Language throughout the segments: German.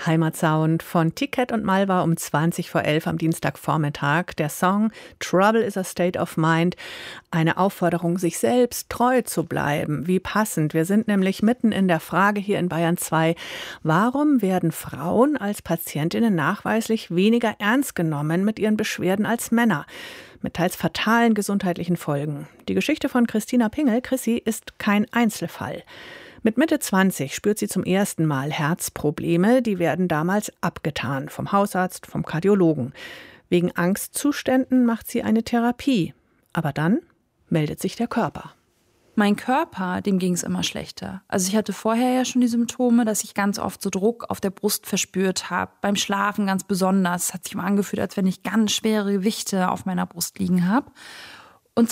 Heimatsound von Ticket und Malva um 20:11 am Dienstagvormittag. Der Song Trouble is a State of Mind. Eine Aufforderung, sich selbst treu zu bleiben. Wie passend. Wir sind nämlich mitten in der Frage hier in Bayern 2. Warum werden Frauen als Patientinnen nachweislich weniger ernst genommen mit ihren Beschwerden als Männer? Mit teils fatalen gesundheitlichen Folgen. Die Geschichte von Christina Pingel, Chrissy, ist kein Einzelfall. Mit Mitte 20 spürt sie zum ersten Mal Herzprobleme. Die werden damals abgetan vom Hausarzt, vom Kardiologen. Wegen Angstzuständen macht sie eine Therapie. Aber dann meldet sich der Körper. Mein Körper, dem ging es immer schlechter. Also ich hatte vorher ja schon die Symptome, dass ich ganz oft so Druck auf der Brust verspürt habe. Beim Schlafen ganz besonders. Es hat sich immer angefühlt, als wenn ich ganz schwere Gewichte auf meiner Brust liegen habe. Und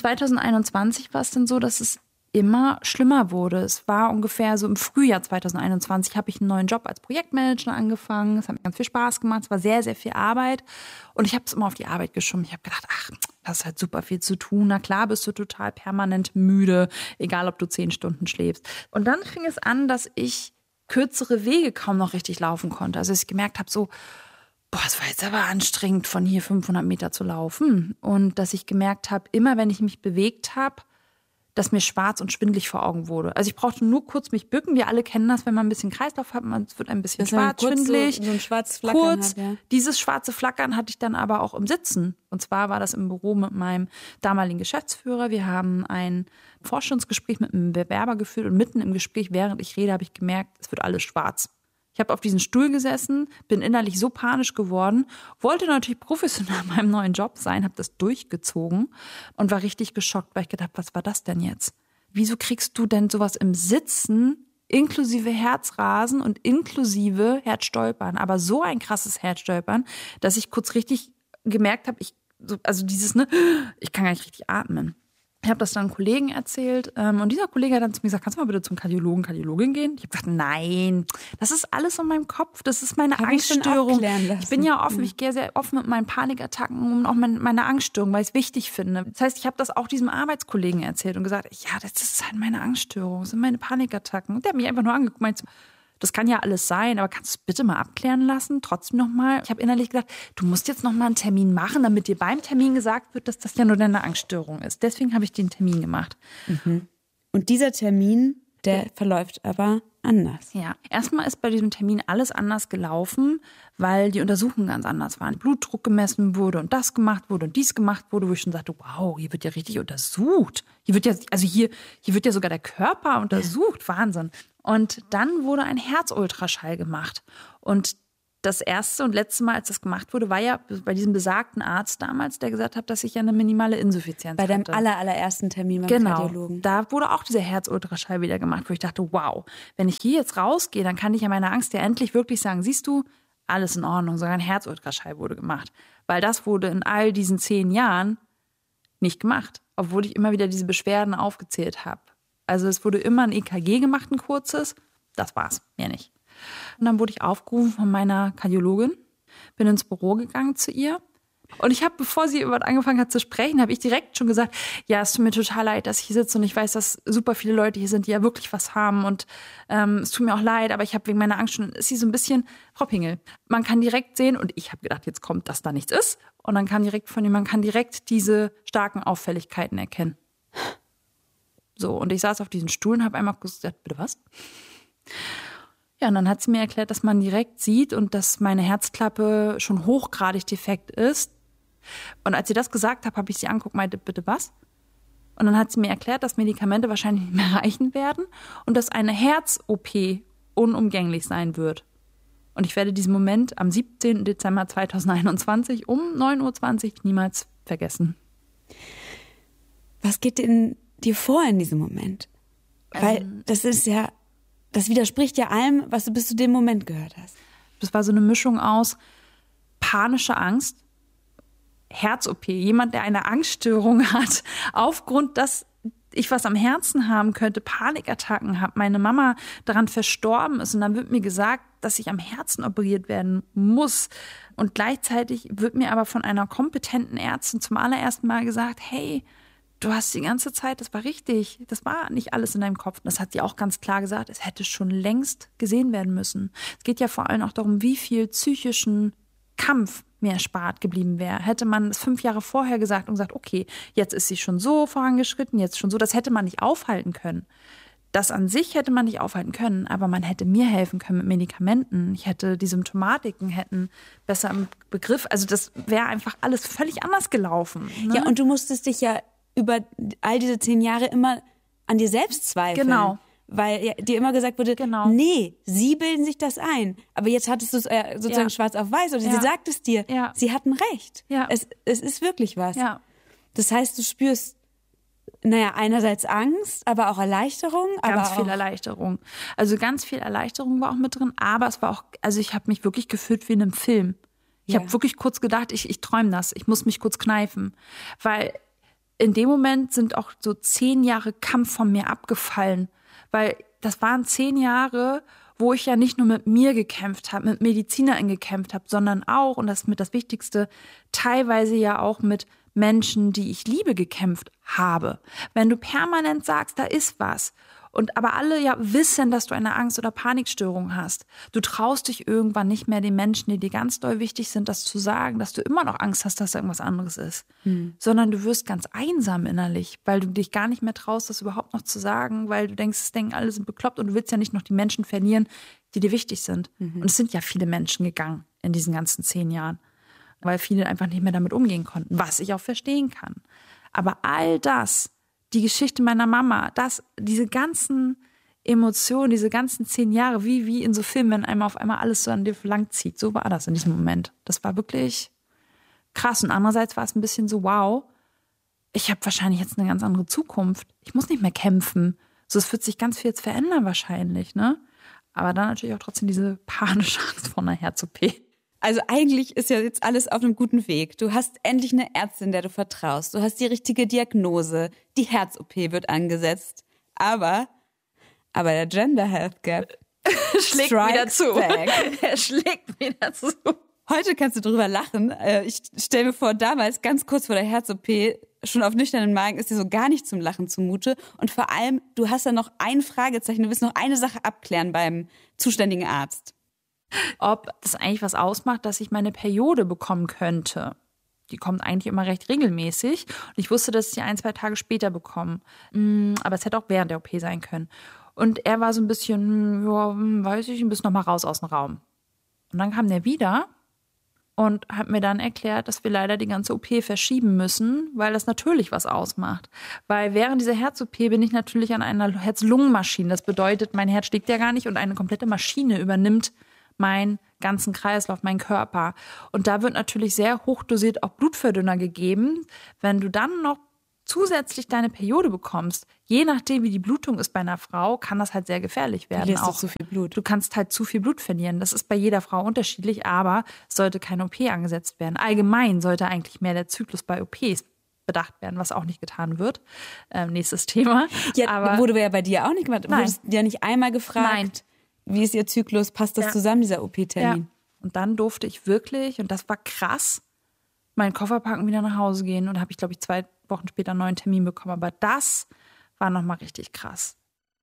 2021 war es dann so, dass es immer schlimmer wurde. Es war ungefähr so im Frühjahr 2021 habe ich einen neuen Job als Projektmanager angefangen. Es hat mir ganz viel Spaß gemacht. Es war sehr, sehr viel Arbeit. Und ich habe es immer auf die Arbeit geschoben. Ich habe gedacht, das ist halt super viel zu tun. Na klar bist du total permanent müde, egal ob du 10 Stunden schläfst. Und dann fing es an, dass ich kürzere Wege kaum noch richtig laufen konnte. Also ich gemerkt habe so, es war jetzt aber anstrengend, von hier 500 Meter zu laufen. Und dass ich gemerkt habe, immer wenn ich mich bewegt habe, dass mir schwarz und schwindelig vor Augen wurde. Also ich brauchte nur kurz mich bücken. Wir alle kennen das, wenn man ein bisschen Kreislauf hat, es wird ein bisschen schwarz, schwindelig. So ein schwarzes Flackern hat, ja. Dieses schwarze Flackern hatte ich dann aber auch im Sitzen. Und zwar war das im Büro mit meinem damaligen Geschäftsführer. Wir haben ein Forschungsgespräch mit einem Bewerber geführt und mitten im Gespräch, während ich rede, habe ich gemerkt, es wird alles schwarz. Ich habe auf diesem Stuhl gesessen, bin innerlich so panisch geworden, wollte natürlich professionell in meinem neuen Job sein, habe das durchgezogen und war richtig geschockt, weil ich gedacht habe, was war das denn jetzt? Wieso kriegst du denn sowas im Sitzen, inklusive Herzrasen und inklusive Herzstolpern? Aber so ein krasses Herzstolpern, dass ich kurz richtig gemerkt habe, ich kann gar nicht richtig atmen. Ich habe das dann einem Kollegen erzählt und dieser Kollege hat dann zu mir gesagt, kannst du mal bitte zum Kardiologen, Kardiologin gehen? Ich habe gesagt, nein, das ist alles in meinem Kopf, das ist meine Angststörung. Ich bin ja offen, ich gehe sehr offen mit meinen Panikattacken und auch meine Angststörung, weil ich es wichtig finde. Das heißt, ich habe das auch diesem Arbeitskollegen erzählt und gesagt, ja, das ist halt meine Angststörung, das sind meine Panikattacken. Und der hat mich einfach nur angeguckt und meinte, das kann ja alles sein, aber kannst du es bitte mal abklären lassen? Trotzdem nochmal. Ich habe innerlich gedacht, du musst jetzt nochmal einen Termin machen, damit dir beim Termin gesagt wird, dass das ja nur deine Angststörung ist. Deswegen habe ich den Termin gemacht. Mhm. Und dieser Termin, der verläuft aber anders. Ja, erstmal ist bei diesem Termin alles anders gelaufen, weil die Untersuchungen ganz anders waren. Blutdruck gemessen wurde und das gemacht wurde und dies gemacht wurde, wo ich schon sagte, wow, hier wird ja richtig untersucht. Hier wird ja sogar der Körper untersucht. Wahnsinn. Und dann wurde ein Herzultraschall gemacht. Und das erste und letzte Mal, als das gemacht wurde, war ja bei diesem besagten Arzt damals, der gesagt hat, dass ich ja eine minimale Insuffizienz hatte. Bei deinem allerersten Termin beim Kardiologen. Da wurde auch dieser Herzultraschall wieder gemacht, wo ich dachte, wow, wenn ich hier jetzt rausgehe, dann kann ich ja meiner Angst ja endlich wirklich sagen, siehst du, alles in Ordnung, sogar ein Herzultraschall wurde gemacht. Weil das wurde in all diesen 10 Jahren nicht gemacht, obwohl ich immer wieder diese Beschwerden aufgezählt habe. Also es wurde immer ein EKG gemacht, ein kurzes, das war's, mehr nicht. Und dann wurde ich aufgerufen von meiner Kardiologin, bin ins Büro gegangen zu ihr. Und ich habe, bevor sie überhaupt angefangen hat zu sprechen, habe ich direkt schon gesagt, ja, es tut mir total leid, dass ich hier sitze und ich weiß, dass super viele Leute hier sind, die ja wirklich was haben und es tut mir auch leid, aber ich habe wegen meiner Angst schon, ist sie so ein bisschen, Frau Pingel, man kann direkt sehen und ich habe gedacht, jetzt kommt, dass da nichts ist und dann kam direkt von ihr, man kann direkt diese starken Auffälligkeiten erkennen. So, und ich saß auf diesem Stuhl und habe einmal gesagt, bitte was? Ja, und dann hat sie mir erklärt, dass man direkt sieht und dass meine Herzklappe schon hochgradig defekt ist. Und als sie das gesagt hat, habe ich sie angeguckt und meinte, bitte was? Und dann hat sie mir erklärt, dass Medikamente wahrscheinlich nicht mehr reichen werden und dass eine Herz-OP unumgänglich sein wird. Und ich werde diesen Moment am 17. Dezember 2021 um 9:20 Uhr niemals vergessen. Was geht in dir vor in diesem Moment? Weil das widerspricht ja allem, was du bis zu dem Moment gehört hast. Das war so eine Mischung aus panischer Angst, Herz-OP, jemand, der eine Angststörung hat, aufgrund, dass ich was am Herzen haben könnte, Panikattacken habe, meine Mama daran verstorben ist und dann wird mir gesagt, dass ich am Herzen operiert werden muss. Und gleichzeitig wird mir aber von einer kompetenten Ärztin zum allerersten Mal gesagt, hey, du hast die ganze Zeit, das war richtig, das war nicht alles in deinem Kopf. Das hat sie auch ganz klar gesagt, es hätte schon längst gesehen werden müssen. Es geht ja vor allem auch darum, wie viel psychischen Kampf mir erspart geblieben wäre. Hätte man es 5 Jahre vorher gesagt und gesagt, okay, jetzt ist sie schon so vorangeschritten, jetzt schon so, das hätte man nicht aufhalten können. Das an sich hätte man nicht aufhalten können, aber man hätte mir helfen können mit Medikamenten. Ich hätte die Symptomatiken hätten besser im Begriff. Also das wäre einfach alles völlig anders gelaufen. Ne? Ja, und du musstest dich ja über all diese 10 Jahre immer an dir selbst zweifeln. Genau. Weil ja, dir immer gesagt wurde, nee, sie bilden sich das ein. Aber jetzt hattest du es sozusagen schwarz auf weiß. Oder sie sagt es dir, sie hatten recht. Ja. Es ist wirklich was. Ja. Das heißt, du spürst, einerseits Angst, aber auch Erleichterung. Ganz viel Erleichterung. Also ganz viel Erleichterung war auch mit drin. Aber es war auch, also ich habe mich wirklich gefühlt wie in einem Film. Ich habe wirklich kurz gedacht, ich träume das. Ich muss mich kurz kneifen. Weil in dem Moment sind auch so 10 Jahre Kampf von mir abgefallen. Weil das waren 10 Jahre, wo ich ja nicht nur mit mir gekämpft habe, mit MedizinerInnen gekämpft habe, sondern auch, und das ist mit das Wichtigste, teilweise ja auch mit Menschen, die ich liebe, gekämpft habe. Wenn du permanent sagst, da ist was, und aber alle ja wissen, dass du eine Angst- oder Panikstörung hast, du traust dich irgendwann nicht mehr den Menschen, die dir ganz doll wichtig sind, das zu sagen, dass du immer noch Angst hast, dass da irgendwas anderes ist. Sondern du wirst ganz einsam innerlich, weil du dich gar nicht mehr traust, das überhaupt noch zu sagen, weil du denkst, es denken, alle sind bekloppt und du willst ja nicht noch die Menschen verlieren, die dir wichtig sind. Und es sind ja viele Menschen gegangen in diesen ganzen 10 Jahren, weil viele einfach nicht mehr damit umgehen konnten, was ich auch verstehen kann. Aber all das, die Geschichte meiner Mama, diese ganzen Emotionen, diese ganzen 10 Jahre, wie in so Filmen, wenn einmal auf einmal alles so an dir langzieht. So war das in diesem Moment. Das war wirklich krass. Und andererseits war es ein bisschen so, wow, ich habe wahrscheinlich jetzt eine ganz andere Zukunft. Ich muss nicht mehr kämpfen. So, es wird sich ganz viel jetzt verändern wahrscheinlich, ne? Aber dann natürlich auch trotzdem diese panische Angst vor einer Herz-OP. Also eigentlich ist ja jetzt alles auf einem guten Weg. Du hast endlich eine Ärztin, der du vertraust. Du hast die richtige Diagnose. Die Herz-OP wird angesetzt. Aber der Gender Health Gap schlägt wieder zu. Er schlägt wieder zu. Heute kannst du drüber lachen. Ich stelle mir vor, damals, ganz kurz vor der Herz-OP, schon auf nüchternen Magen, ist dir so gar nicht zum Lachen zumute. Und vor allem, du hast ja noch ein Fragezeichen. Du willst noch eine Sache abklären beim zuständigen Arzt. Ob das eigentlich was ausmacht, dass ich meine Periode bekommen könnte. Die kommt eigentlich immer recht regelmäßig. Und ich wusste, dass ich die 1-2 Tage später bekomme. Aber es hätte auch während der OP sein können. Und er war so ein bisschen, weiß ich, ein bisschen noch mal raus aus dem Raum. Und dann kam der wieder und hat mir dann erklärt, dass wir leider die ganze OP verschieben müssen, weil das natürlich was ausmacht. Weil während dieser Herz-OP bin ich natürlich an einer Herz-Lungen-Maschine. Das bedeutet, mein Herz schlägt ja gar nicht und eine komplette Maschine übernimmt meinen ganzen Kreislauf, meinen Körper. Und da wird natürlich sehr hochdosiert auch Blutverdünner gegeben. Wenn du dann noch zusätzlich deine Periode bekommst, je nachdem, wie die Blutung ist bei einer Frau, kann das halt sehr gefährlich werden. Du verlierst zu viel Blut. Du kannst halt zu viel Blut verlieren. Das ist bei jeder Frau unterschiedlich, aber es sollte keine OP angesetzt werden. Allgemein sollte eigentlich mehr der Zyklus bei OPs bedacht werden, was auch nicht getan wird. Nächstes Thema. Ja, aber wurde ja bei dir auch nicht gemacht. Nein. Wurdest du ja nicht einmal gefragt? Nein. Wie ist Ihr Zyklus? Passt das zusammen, dieser OP-Termin? Ja. Und dann durfte ich wirklich, und das war krass, meinen Koffer packen, wieder nach Hause gehen. Und habe ich, glaube ich, 2 Wochen später einen neuen Termin bekommen. Aber das war nochmal richtig krass.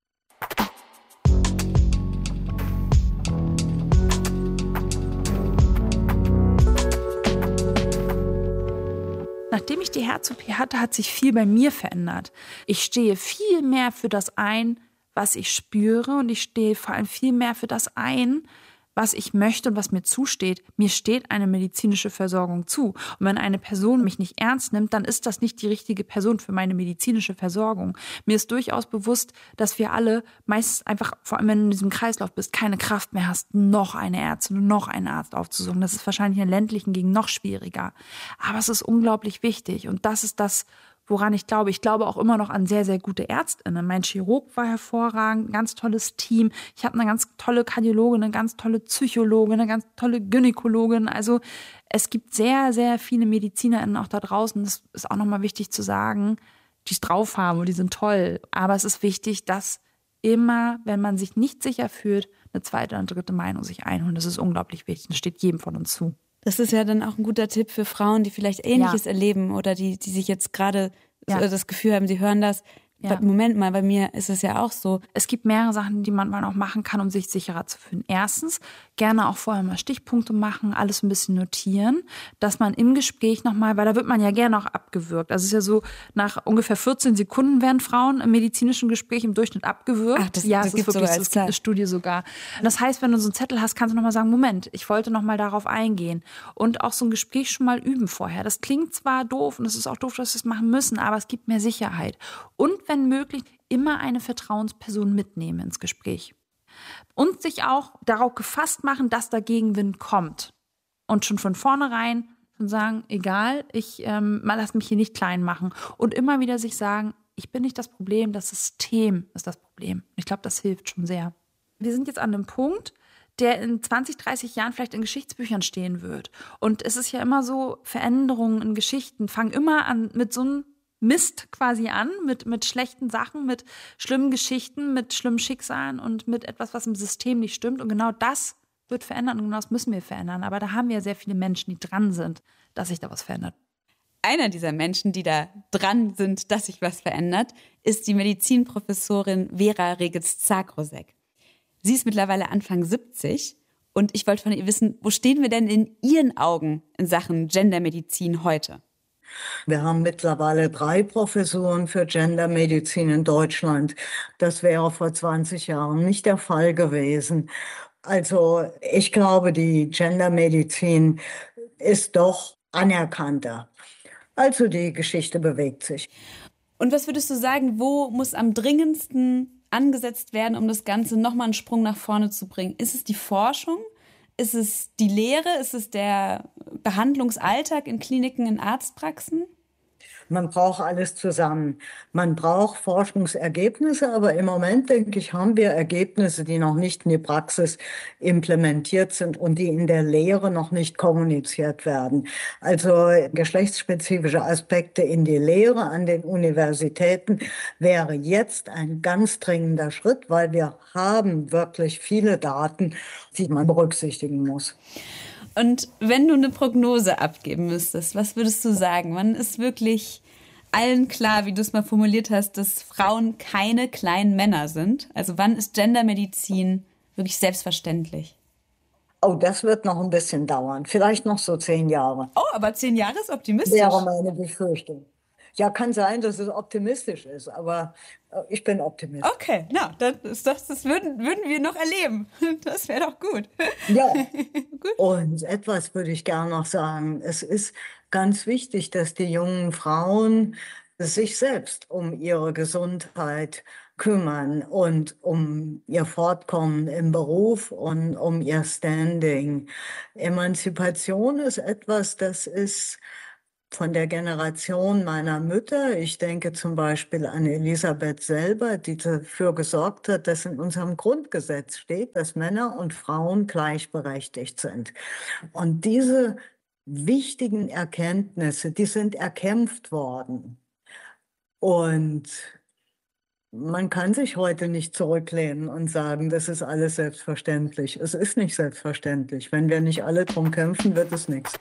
Nachdem ich die Herz-OP hatte, hat sich viel bei mir verändert. Ich stehe viel mehr für das ein, was ich spüre, und ich stehe vor allem viel mehr für das ein, was ich möchte und was mir zusteht. Mir steht eine medizinische Versorgung zu. Und wenn eine Person mich nicht ernst nimmt, dann ist das nicht die richtige Person für meine medizinische Versorgung. Mir ist durchaus bewusst, dass wir alle meistens einfach, vor allem wenn du in diesem Kreislauf bist, keine Kraft mehr hast, noch eine Ärztin und noch einen Arzt aufzusuchen. Das ist wahrscheinlich in ländlichen Gegenden noch schwieriger. Aber es ist unglaublich wichtig, und das ist das, woran ich glaube. Ich glaube auch immer noch an sehr, sehr gute ÄrztInnen. Mein Chirurg war hervorragend, ein ganz tolles Team. Ich habe eine ganz tolle Kardiologin, eine ganz tolle Psychologin, eine ganz tolle Gynäkologin. Also es gibt sehr, sehr viele MedizinerInnen auch da draußen. Das ist auch nochmal wichtig zu sagen, die es drauf haben und die sind toll. Aber es ist wichtig, dass immer, wenn man sich nicht sicher fühlt, eine 2. oder 3. Meinung sich einholen. Das ist unglaublich wichtig. Das steht jedem von uns zu. Das ist ja dann auch ein guter Tipp für Frauen, die vielleicht Ähnliches erleben oder die sich jetzt gerade das Gefühl haben, sie hören das. Ja. Moment mal, bei mir ist es ja auch so. Es gibt mehrere Sachen, die man auch machen kann, um sich sicherer zu fühlen. Erstens, gerne auch vorher mal Stichpunkte machen, alles ein bisschen notieren, dass man im Gespräch nochmal, weil da wird man ja gerne auch abgewürgt. Also es ist ja so, nach ungefähr 14 Sekunden werden Frauen im medizinischen Gespräch im Durchschnitt abgewürgt. Ach, das ist gibt's wirklich sogar so, als es gibt eine Zahl. Studie sogar. Das heißt, wenn du so einen Zettel hast, kannst du nochmal sagen, Moment, ich wollte nochmal darauf eingehen. Und auch so ein Gespräch schon mal üben vorher. Das klingt zwar doof und es ist auch doof, dass wir es machen müssen, aber es gibt mehr Sicherheit. Und wenn möglich, immer eine Vertrauensperson mitnehmen ins Gespräch. Und sich auch darauf gefasst machen, dass da Gegenwind kommt. Und schon von vornherein sagen, egal, ich lass mich hier nicht klein machen. Und immer wieder sich sagen, ich bin nicht das Problem, das System ist das Problem. Ich glaube, das hilft schon sehr. Wir sind jetzt an einem Punkt, der in 20, 30 Jahren vielleicht in Geschichtsbüchern stehen wird. Und es ist ja immer so, Veränderungen in Geschichten fangen immer an mit so einem Mist quasi an, mit schlechten Sachen, mit schlimmen Geschichten, mit schlimmen Schicksalen und mit etwas, was im System nicht stimmt. Und genau das wird verändern und genau das müssen wir verändern. Aber da haben wir ja sehr viele Menschen, die dran sind, dass sich da was verändert. Einer dieser Menschen, die da dran sind, dass sich was verändert, ist die Medizinprofessorin Vera Regitz-Zagrosek. Sie ist mittlerweile Anfang 70 und ich wollte von ihr wissen, wo stehen wir denn in Ihren Augen in Sachen Gendermedizin heute? Wir haben mittlerweile 3 Professuren für Gendermedizin in Deutschland. Das wäre vor 20 Jahren nicht der Fall gewesen. Also ich glaube, die Gendermedizin ist doch anerkannter. Also die Geschichte bewegt sich. Und was würdest du sagen, wo muss am dringendsten angesetzt werden, um das Ganze nochmal einen Sprung nach vorne zu bringen? Ist es die Forschung? Ist es die Lehre? Ist es der Behandlungsalltag in Kliniken, in Arztpraxen? Man braucht alles zusammen. Man braucht Forschungsergebnisse, aber im Moment, denke ich, haben wir Ergebnisse, die noch nicht in die Praxis implementiert sind und die in der Lehre noch nicht kommuniziert werden. Also geschlechtsspezifische Aspekte in die Lehre an den Universitäten wäre jetzt ein ganz dringender Schritt, weil wir haben wirklich viele Daten, die man berücksichtigen muss. Und wenn du eine Prognose abgeben müsstest, was würdest du sagen? Wann ist wirklich allen klar, wie du es mal formuliert hast, dass Frauen keine kleinen Männer sind? Also wann ist Gendermedizin wirklich selbstverständlich? Oh, das wird noch ein bisschen dauern. Vielleicht noch so 10 Jahre. Oh, aber 10 Jahre ist optimistisch. Wäre meine Befürchtung. Ja, kann sein, dass es optimistisch ist, aber ich bin Optimist. Okay, na, das würden wir noch erleben. Das wäre doch gut. Ja, Gut. und etwas würde ich gerne noch sagen. Es ist ganz wichtig, dass die jungen Frauen sich selbst um ihre Gesundheit kümmern und um ihr Fortkommen im Beruf und um ihr Standing. Emanzipation ist etwas, das ist von der Generation meiner Mütter. Ich denke zum Beispiel an Elisabeth selber, die dafür gesorgt hat, dass in unserem Grundgesetz steht, dass Männer und Frauen gleichberechtigt sind. Und diese wichtigen Erkenntnisse, die sind erkämpft worden. Und man kann sich heute nicht zurücklehnen und sagen, das ist alles selbstverständlich. Es ist nicht selbstverständlich. Wenn wir nicht alle drum kämpfen, wird es nichts.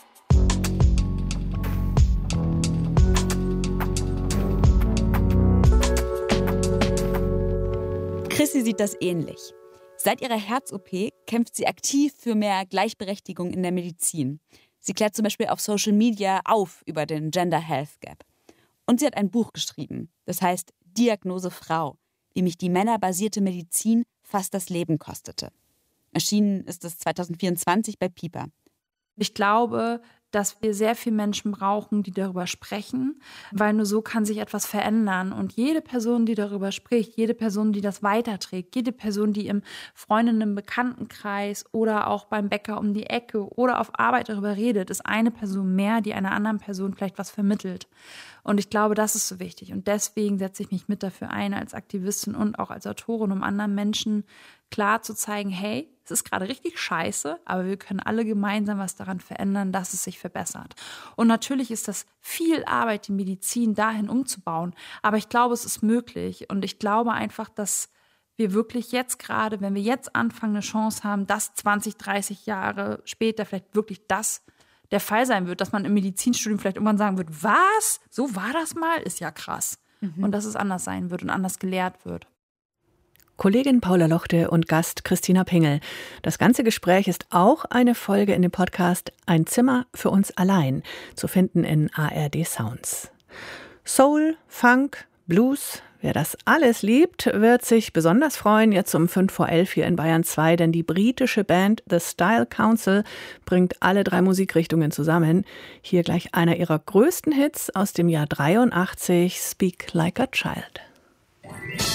Chrissy sieht das ähnlich. Seit ihrer Herz-OP kämpft sie aktiv für mehr Gleichberechtigung in der Medizin. Sie klärt zum Beispiel auf Social Media auf über den Gender Health Gap. Und sie hat ein Buch geschrieben, das heißt Diagnose Frau, wie mich die männerbasierte Medizin fast das Leben kostete. Erschienen ist es 2024 bei Piper. Ich glaube, dass wir sehr viele Menschen brauchen, die darüber sprechen, weil nur so kann sich etwas verändern. Und jede Person, die darüber spricht, jede Person, die das weiterträgt, jede Person, die im Freundinnen-, Bekanntenkreis oder auch beim Bäcker um die Ecke oder auf Arbeit darüber redet, ist eine Person mehr, die einer anderen Person vielleicht was vermittelt. Und ich glaube, das ist so wichtig. Und deswegen setze ich mich mit dafür ein als Aktivistin und auch als Autorin, um anderen Menschen klar zu zeigen, hey, es ist gerade richtig scheiße, aber wir können alle gemeinsam was daran verändern, dass es sich verbessert. Und natürlich ist das viel Arbeit, die Medizin dahin umzubauen. Aber ich glaube, es ist möglich. Und ich glaube einfach, dass wir wirklich jetzt gerade, wenn wir jetzt anfangen, eine Chance haben, dass 20, 30 Jahre später vielleicht wirklich das der Fall sein wird, dass man im Medizinstudium vielleicht irgendwann sagen wird, was? So war das mal? Ist ja krass. Und dass es anders sein wird und anders gelehrt wird. Kollegin Paula Lochte und Gast Christina Pingel. Das ganze Gespräch ist auch eine Folge in dem Podcast Ein Zimmer für uns allein, zu finden in ARD Sounds. Soul, Funk, Blues, wer das alles liebt, wird sich besonders freuen, jetzt um 11:05 hier in Bayern 2, denn die britische Band The Style Council bringt alle 3 Musikrichtungen zusammen. Hier gleich einer ihrer größten Hits aus dem Jahr 83, Speak Like a Child.